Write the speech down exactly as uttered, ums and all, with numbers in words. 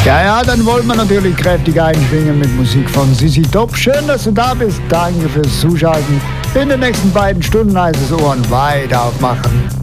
Ja, ja, dann wollen wir natürlich kräftig einschwingen mit Musik von Sissi Top. Schön, dass du da bist. Danke fürs Zuschalten. In den nächsten beiden Stunden heißt es Ohren weit aufmachen.